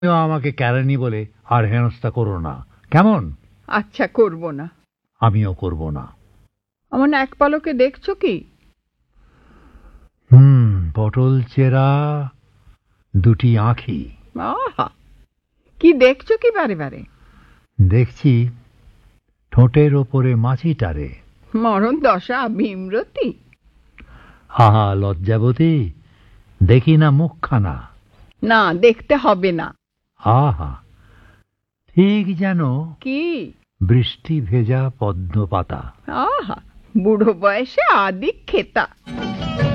আমাকে কেরানি বলে আর হেনস্থা করো না, কেমন? আচ্ছা, করব না। আমিও করব না। আমার এক পলকে দেখছো কি? পটল চেরা দুটি আঁখি। আহা, কি দেখছো কি বারে বারে? দেখছি ঠোঁটের ওপরে মাছিটারে। মরণ দশা ভীমরতি। হাহা লজ্জাবতী, দেখি না মুখখানা? না, দেখতে হবে না। আহা, ঠিক যেন কি? বৃষ্টি ভেজা পদ্ম পাতা। আহা, বুড়ো বয়সে আদি খেতা।